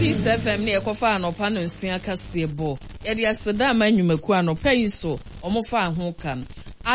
Peace FM ne ekofa anopa no nsia kasebo. Ye de aseda manwumaku anopa yi so omofa ho kan.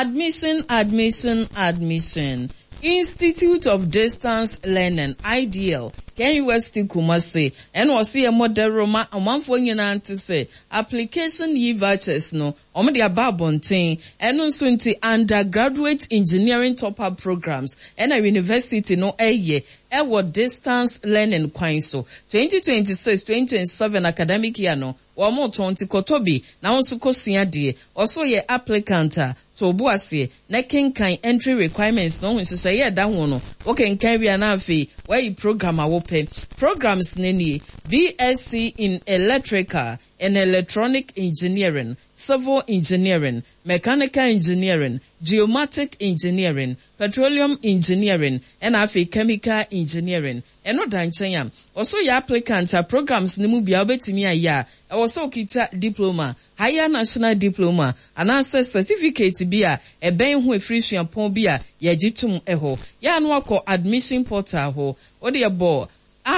Admission. Institute of Distance Learning, IDL. Ken University Kumasi. And was see a model Roma, a one for you to say, application ye vouchers no, omedi ababontin, and also into undergraduate engineering top-up programs, and a university no ye, distance learning so 2026-2027 academic year no, or more 20 kotobi, na onsu kosia die, also ye applicanta. So buase na kenkan entry requirements no nso say ye da ho no o kenkan wi na afi where you program awope programs neni BSc in electrical and electronic engineering, civil engineering, mechanical engineering, geomatic engineering, petroleum engineering, and afi chemical engineering. Eno danchenya also your applicants are programs ni mu bia obetimi aya also kita diploma, higher national diploma, and answer certificate bia e ben ho efrisuan pon bia ye gitum eho ya no akọ admission portal ho odi ebo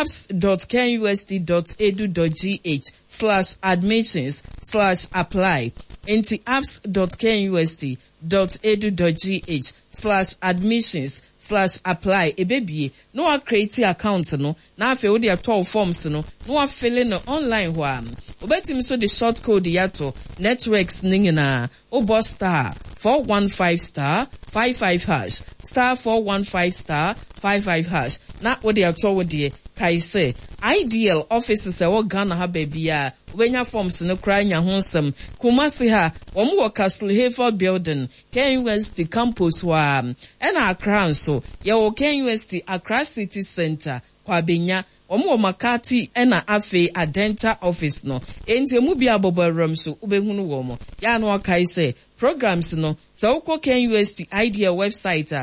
apps.kenusd.edu.gh/admissions/apply into apps.kenusd.edu.gh/admissions/apply ebebie no a create account no na afi wo de 12 forms no a fill no online ho am obetim so the short code yato networks ningina obo star 415 55 hash star 415 55 hash na wo de ato wo de kai say ideal offices e wo Ghana ha babia wenya forms no kra nya honsem Kumasi ha wo Castle Hayford building Ken University campus wa na Accra so ye wo Ken University Accra City Center kwa benya omo Makati na afe Adenta office no enti mu bia boboram so ubehunu wo mo ya no kai say programs no so ko Ken University ideal website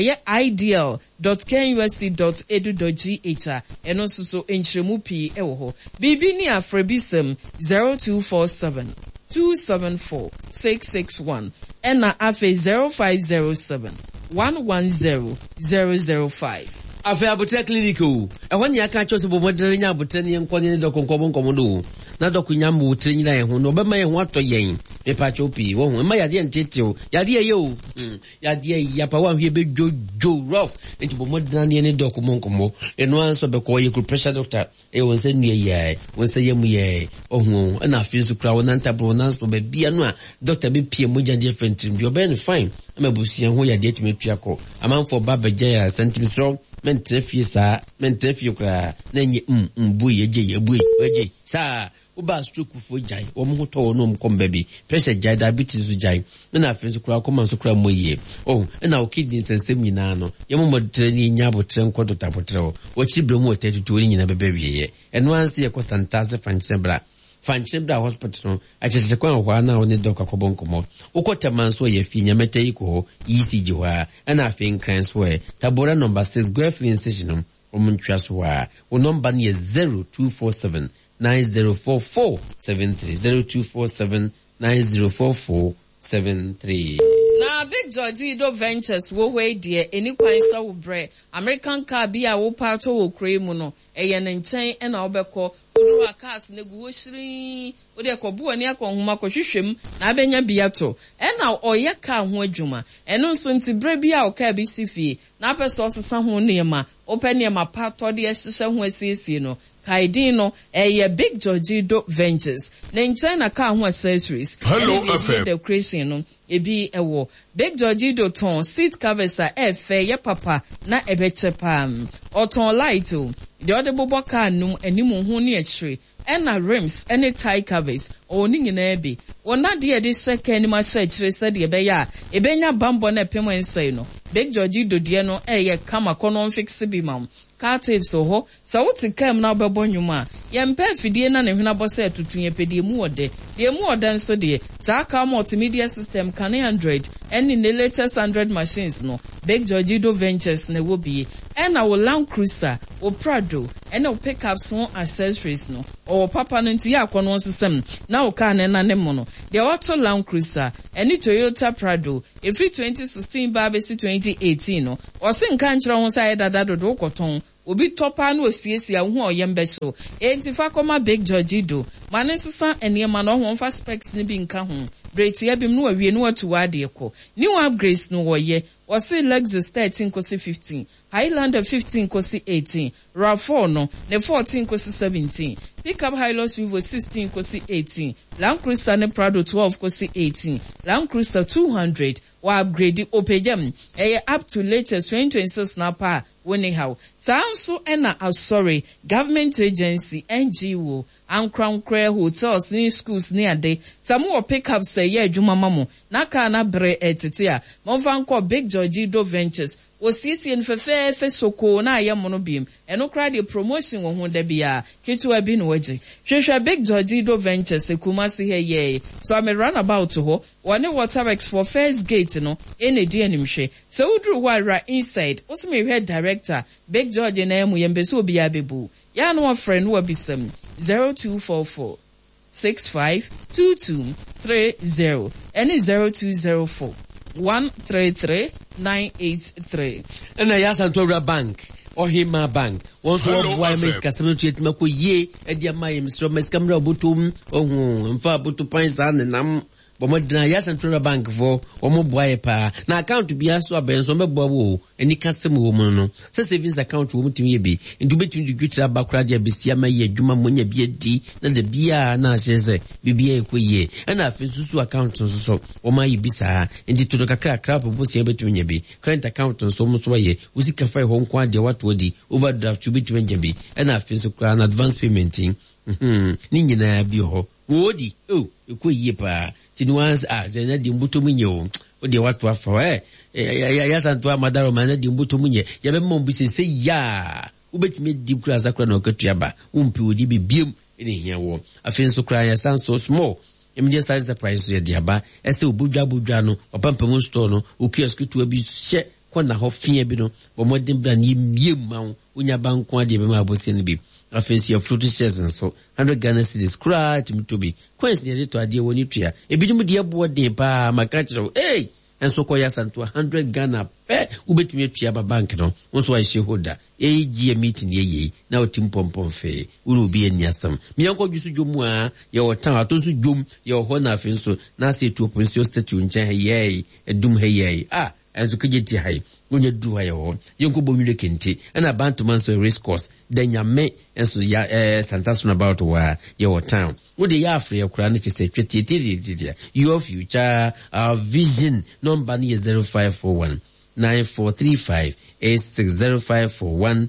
ideal.kenusd.edu.gh eno so enchiremu pi ewo ho bibi ni afrebisem 0247 274 661 ena afe 0507 110 005 afa abutre clinic o ehwani aka cho se bomodere nya abutre ne nkonye ne dokonkobo nkomodo na dokunya mu butre nyira ye ho no be ma ye ho ato yen me pa cho pi wo ho ma yade nteteo yade ye o yade ya pa wan hwe be jojo rough enti bomodere ne dokonkobo eno anso be ko ye pressure doctor e won se nue ye won se ye mu ye ohun na afi su kra won antabro won anso be bia no a doctor be pie mo jande fentim bi obe no fine amabusia ho yade etimetua ko amanfo baba jaya sentim mentefie kra na nye mbu yeje ebuye sa uba stroke fo jai wo mo to no mkomba bi pressure jai diabetes jai na afenso kra koma so kra moye na o kidney sensem nyina no ye mo modre ni nya botre nkoto tabotre o chibre mo tetutu ni nyina bebe wiye eno anse ye ko santase fanchebra hospital achese kwa hwa na oni doka kobonkomo ukota manso ye fi nyamete iko ECG hwa na afin kranswe tabora number 6 gweflin station omuntwaso wa o number ni 0247 904473 0247904473 na Big George do Ventures wo we de eni kwansa wo bre American car bia wo pato wo kremu no eye ne nchen na obekọ oduwa cars ne guwo shiri wo de kobu ani akonhoma kohwehwem na abenya biato na oye ka ho adwuma eno nso nti bre bia o ka bi sifie na peso osesa ho niema openiema pato de ehye ho asiesie no Kaidino Big George do Ventures na nchina ka ho accessories Hello FM the creation no ebi ewo Big George do ton seat covers efe ye papa na ebechepam oton light o the other bobo car num animu ho ne achire ena rims any tie covers oni nyina bi wona de de second ma achire said ye be ya ebenya bambo na pemo ensai no Big George do de no kama kono fix bi mam car tapes ho so what kam na obebo nwuma ye mpa fidie na ne hwena bose atutun ye pedie mu ode de mu ode nso de za ka multimedia system can Android any the latest 100 machines no Big George do Ventures na wo bi and our Land Cruiser o Prado and our pickups no accessories no o papa no nti ya akono system na o ka na ne mo no the auto Land Cruiser any Toyota Prado every 2016 ba be 2018 no o se nka nchira ho sai dada do koton obi topa no osiesia hu oyembe so enti fa koma Big George do mane sesa enema no ho fa specs ni bi nka ho breti abim no awie no atu ade ko new upgrades no woye wose Lexus 13 kosi 15 Highlander 15 kosi 18 RAV4 no ne 14 kosi 17 Pickup Hilux Vivo 16 kosi 18 Land Cruiser ne Prado 12 kosi 18 Land Cruiser 200 wa upgrade opejam up to latest 2026 na pa woni how sanso ena sorry government agency NGO Ankra hotels ni schools ni ade samu pickup say ye adwuma mamo na ka na bre etete a monfa nko Big George do Ventures osiesie nfefe soko na ayemono biem eno kra de promotion wo ho da bia ketu abi no waji hwehwe Big George do Ventures Kumasi he ye so am run about ho one water for first gate no enedi animhwe so udru wara inside osime hwe director Big George na emu yembe so obi abebu ya no friend wo bisam 0244 652230 and 0204 133-983. And I asked Antora Bank or Hima Bank. Once one why Miss Customer to Mako ye, and dear my Mr. Miss Camera Butum, oh, and far Butu Pines and Bomodina Yas Antora Bank for Omo Boypa. Now account to be asked to a Benson Bobo, any customer woman. Says savings account woman to me be, and do between the Gutra Bakradia Bisiama ye, Juma Munya BD, then the Bia na says, BBA Quay, and I feel Susu account so, or my Bisa, and the Tudaka crap of Bosia between ye be, current account on so much way, Usika Fire Home Quad, what would the overdraft to between ye, and I feel so crown advance paymenting. Nina Bio, Woody, oh, you could yepa. Tinuans as and Dimbuto Minyo, or the what for yes, and to a mother of man, Dimbuto Munye, Yabemon Bissi say, ya, who bet me deep grass across Okatiaba, Umpu be beam in here war. I feel so cry, I sound so small. Immediate size the price of Diaba, as the Buja Bujano, or Pampamustono, who cares to be share, Quana Hoff Fiabino, or more than Yim Mount, Unyaban Quadi Mabusin. I fancy your fruity shares and so 100 Ghana cedis cry to me to be quest near to a dear one nutria. A bit of dear boy de pa my catcher, hey, and so koyas and to 100 Ghana pe who bet me to bank no, once why she hold that. A G meeting ye, now Tim Pompon Fay, will be in Yasam. Me uncle used to jumwa, your town, to jum, your honor fenso, Nasi to open your statue in Jay, yea, and doom hey, ah. And to get high, when you do I own, you go Bumulekenti, and a band to man's race course, then ya may, and so ya, Santason about where your town. Would the Afri of Cranich say, your future, our vision, non bunny 0541 9435 860541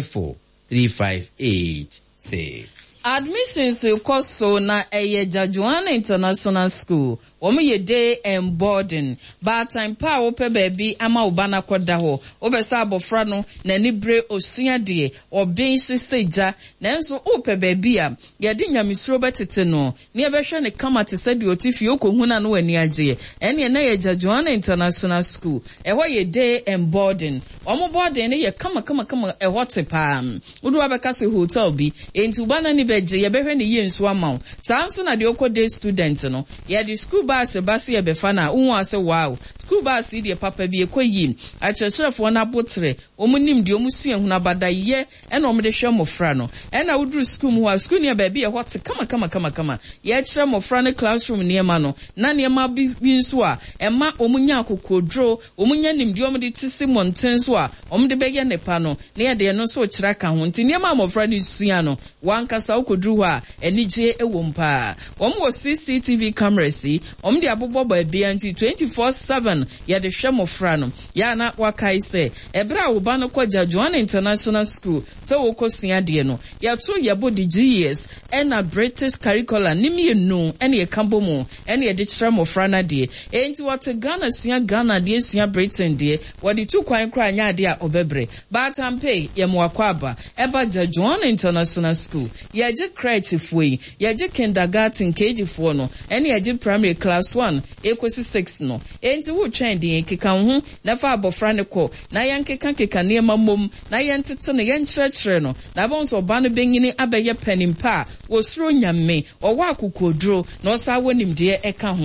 94358. Admissions cost so na Jajuana International School. Ye day and boarding. But time pa ope baby ama ubana kwada ho. Obe sabo frano na nibre osunya die or being seja. Nenso ope baby ya dinya misroba teteno. Ni abesha ne kama te said otifi yoko huna no eni aje. Eni na ye Jajuana International School. Ye day and boarding. Omo boarding ye kama ehote pa. Udu abekase hotel bi. Enti ubana ni beje ye behwe ni ye nso ama. Samso na de okọ day student no. Ye di school bus basi ebefana unwa se wow school bus de papa bi ekoyi achesrefo na botre omunim de omusua huna badaye ena omde hwe mofra no ena udru school mu wa school ne ba bi e hot kama ye kire mofra ne classroom ne ma no na ne ma bi nso a ema omunya akokodro omunya nim de omde tisi monten so a omde bege ne pa no ne ye de no so kire ka ho nti ne ma mofra ne sua no wankasa okodru ho a enije ewompa wo CCTV cameras omdi abobo ba bia nti 24/7 ya de hwe mofra no ya na wakai se ebra wo ba no kwa Jajuana International School so wo kosua de no ya to ya body GS ena British curriculum nimi no ene ye kambo mu ene ye de hwe mofra na de enti what Ghana sua Ghana de sua Britain de wo de tu kwan kra nya de a obebre but ampe ye mo akwaba eba Jajuana International School ya je crèche foi ya je kindergarten KG 4 no ene ye je primary class 1 ekosi 6 no enti wo twen de keka ho na fa abofra ne ko na yankeka ne mamom na yentete ne yenkyerɛkyerɛ no na bonso ba no benyini abɛyɛ panimpa wo suro nyame wo wa akokodro na osa wonim de eka ho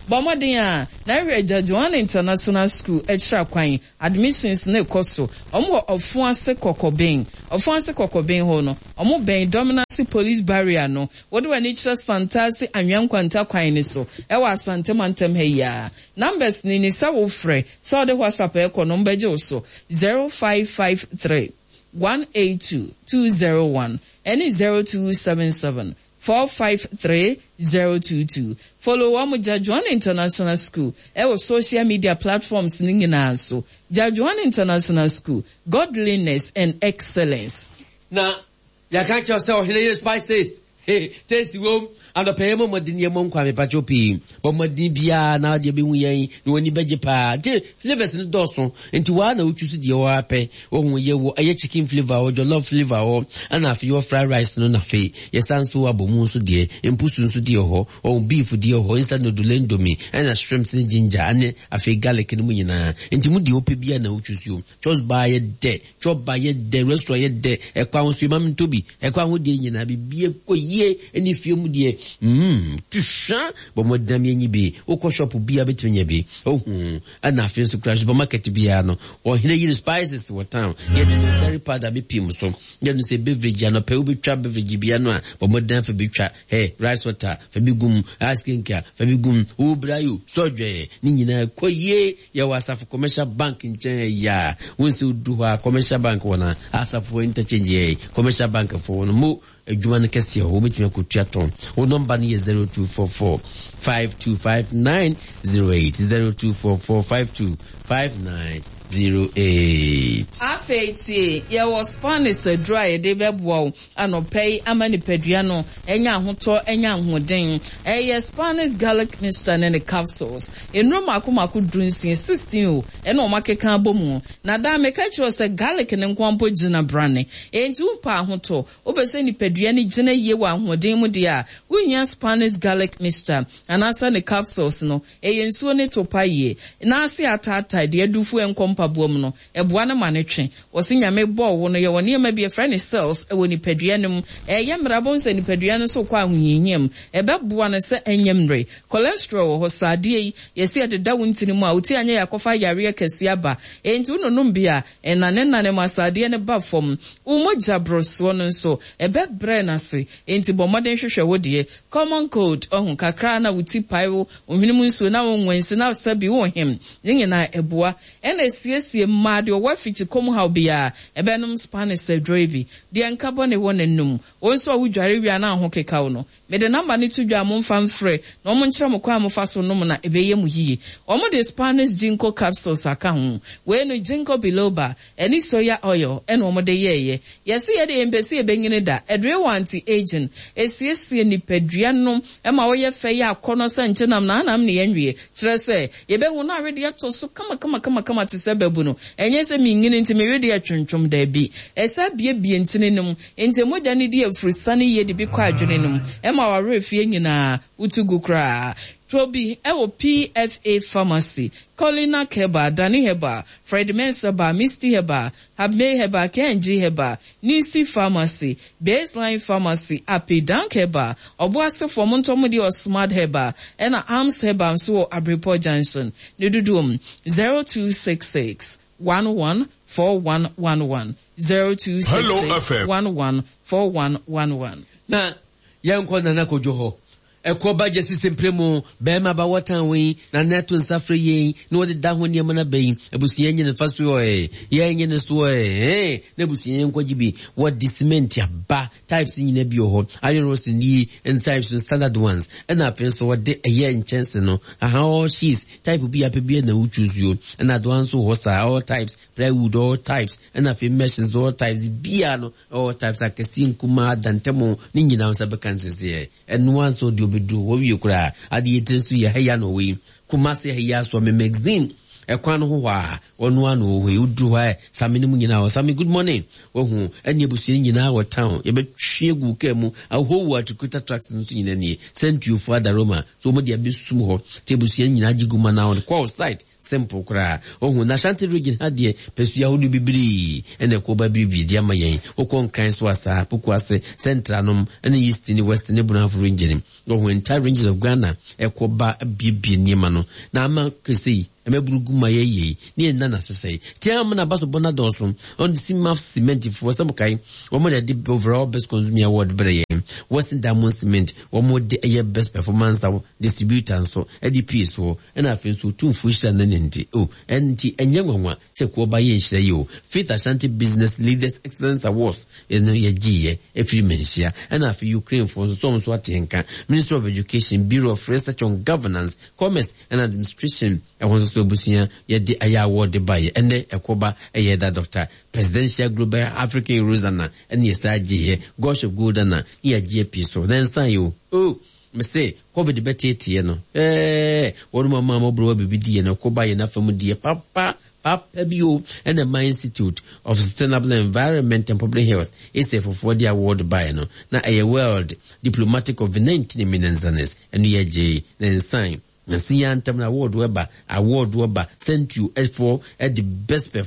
Bomodia na Jajuan International School extra kwan admissions na ekoso omo ofuanse kokobin hono omo ben dominance police barrier no wode wani kire santase anwankwanta kwan ni so e wa asante mantem heya numbers ni sa wo frɛ so de WhatsApp e ko number je so 0553 182 any 0277 453-022. Follow Jajuan International School. Ewo social media platforms ningina so. Jajuan International School. Godliness and excellence. Na, ya can't yourself here spices. Hey, taste the room and the payment modini among Kwame Pachopi. But Modibia now de be we no any bejepa. Flavors in the dorsal into one who choose the oape or you a chicken flavor or your love flavor or and after your fried rice no na fe. Yes, so abomunsu dear, and pusun to dear ho or beef dear ho instead of dolendomi and a shrimps and ginger and a fe garlic and munina. Into Mudi opibia no choose you. Just buy a day, chop by a day, restaurant a day, a crown swim to be a crown would be a any film dear tusha but more damn ye be oko shop be a between ye be and I feel so crash but market biano or here spices what town yet very part of be pim so you say beverage and a pew trap beverage biano but more damn for be trap hey rice water for bigum asking care for bigum who brayu soje nina koye ya wasa for commercial bank in ya once you do a commercial bank one as for interchange commercial bank for one more Juan Cassia, who met me a good chat on. Or number is 0244 525908 0244 525908. Afeti, ya was Spanish dry de bebo and pay amani pediano, enya huto, enya huding, Spanish garlic mixture and the capsules. In Roma Kumaku drinking 16, and no make cambomu. Nada make was a garlic and quampo gina brandy. And two pa huto, obeseni pediani gina yewa huding mudia, we Spanish garlic mixture, and answer the capsules no, suone to paye. Nasi atata, dear dufu and compa boom. Ebuana manetwe wosinya mebo wo no ye woni ma bi friend cells e woni paduanum yemrabon se ni paduan so kwa hunyem ebeboa no se enyemre cholesterol ho sadie yesi adeda wontini mu a uti anya yakofa yare kesi aba enti unonum bia enane masade ne ba fom umoja broso no so ebebre na se enti bomoden hwehwe wodie common cold ohun kakra na uti paiwo ohwenimu nso na wonwensi na sabi wo him nyina eboa ena sie mad or wafichi come how be ebenum Spanish drive the uncarbon one and num also would jari na hokeka no me the number ni to dwa momfa mfre no mo nkyere mo kwa mo faso no na ebeye mu yiye omo the Spanish ginkgo capsules aka ho we no ginkgo biloba eni soya oil eno omo de yeye yesi ye de embesi ebenyine da edre wanti agent esiesie ni padua no e ma wo ye fe ya akono sa nkyenam na anam ne yenwie kire se ye be hu na rede ato so kama te se bebu no enye se mi ngine nti me rede atwentwom da bi esa bie ntine num enti moja ne di afrisane ye de bi kwa adwene num e ma wa refie nyina utugu kra Toby ewo PFA Pharmacy, Colina Keba, Danny Heba, Fred Mensaba, Misty Heba, Habme Heba, Kenji Heba, Nisi Pharmacy, Baseline Pharmacy, Api Dank Heba, Obuase for Montomodi or Smart Heba, and Arms Heba, so Abripo Junction, Nududum, 0266 114111, 0266 114111. Na, yankwa na nako joho. Ekoba jesi sempremo bema ba watan we na neto nsafre ye no de da honi amana beyin ebusiye nye ne faso ye nye ne so na ebusiye nkwa jibi what the cement ya ba types nyina bi ho iron rose ni and types standard ones and apen so what de ye nchance no how she's type bi apebia na uchuzuo and advance ho sa all types plywood all types and afen meshes all types bia no all types akesi nkuma dantemo ni nyina nsabe kansese and one so do what you cry at the agency ya no we kumase ya so me magazine ekwan ho wa onu anu we udu wa samini mu nyina wa sami good morning ohu eni ebusie nyina wa town ye betwe gu kemu ahowu atukuta tracks nso nyina ni send you for the Roma so mo dia besum ho te ebusie nyina agiguma na on call site simple kra ohun na Ashanti region hadie pesu yahudu bibiri ene ko ba bibi dia mayen okon kan so asa pukuase central nom ene east ni west ni bunafo region ohun entire ranges of Ghana ekoba bibi niema no na ama kesi emeburugu mayeye ni enna na sesei tiam na baso bona donso on simaf cement for some kai omo de overall best consumer award bere Western Diamond Cement omo de best performance distributor so EDP so na afi so tunfu hira na nenti enti enyenwanwa se ko ba ye hira yo Faith Ashanti Business Leaders Excellence Awards eno ye giye efiri menhia na afi Ukraine for so atenka Ministry of Education, Bureau of Research on Governance, Commerce and Administration so busia yedi aya award by ende ekoba eyeda Dr. Presidential Global African Eurozone and yesaje gosh of good na ya GP so then say you me say COVID betete no wonu mama bro bibidi no koba ye na famu die papa bio and the My Institute of Sustainable Environment and Public Health is a for the award by no na a world diplomatic COVID-19 minenzanes and ye then sign Sian Tamna award weba sent you for at the best performance